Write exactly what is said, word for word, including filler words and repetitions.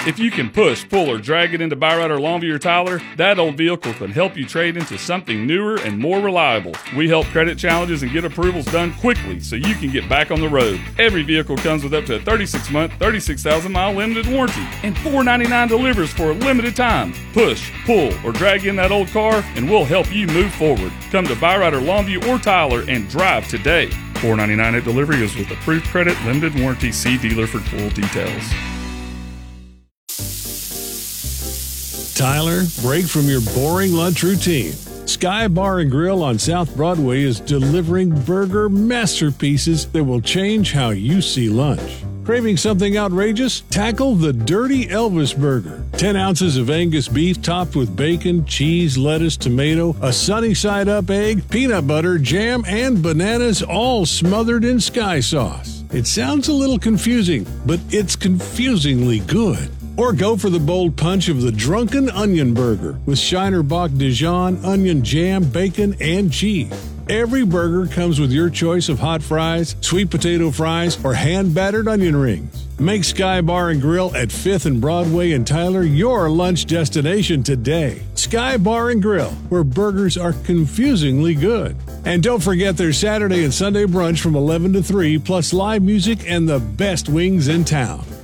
If you can push, pull, or drag it into Byrider, Longview, or Tyler, that old vehicle can help you trade into something newer and more reliable. We help credit challenges and get approvals done quickly so you can get back on the road. Every vehicle comes with up to a thirty-six month, thirty-six thousand mile limited warranty, and four ninety-nine delivers for a limited time. Push, pull, or drag in that old car, and we'll help you move forward. Come to Byrider, Longview, or Tyler and drive today. four ninety-nine at delivery is with approved credit, limited warranty. See dealer for full details. Tyler, break from your boring lunch routine. Sky Bar and Grill on South Broadway is delivering burger masterpieces that will change how you see lunch. Craving something outrageous? Tackle the Dirty Elvis Burger. ten ounces of Angus beef topped with bacon, cheese, lettuce, tomato, a sunny side up egg, peanut butter, jam, and bananas, all smothered in Sky sauce. It sounds a little confusing, but it's confusingly good. Or go for the bold punch of the Drunken Onion Burger with Shiner Bach Dijon, onion jam, bacon, and cheese. Every burger comes with your choice of hot fries, sweet potato fries, or hand-battered onion rings. Make Sky Bar and Grill at fifth and Broadway in Tyler your lunch destination today. Sky Bar and Grill, where burgers are confusingly good. And don't forget their Saturday and Sunday brunch from eleven to three, plus live music and the best wings in town.